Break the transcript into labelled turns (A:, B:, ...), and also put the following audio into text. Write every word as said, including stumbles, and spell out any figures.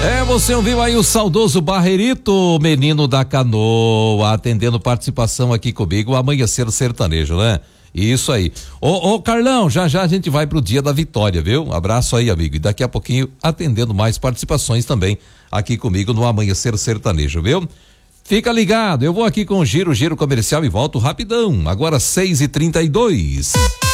A: É, você ouviu aí o saudoso Barreirito, menino da canoa, atendendo participação aqui comigo, o Amanhecer Sertanejo, né? Isso aí. Ô, ô Carlão, já já a gente vai pro dia da vitória, viu? Abraço aí, amigo. E daqui a pouquinho atendendo mais participações também aqui comigo no Amanhecer Sertanejo, viu? Fica ligado, eu vou aqui com o Giro, Giro Comercial e volto rapidão. Agora seis e trinta e dois.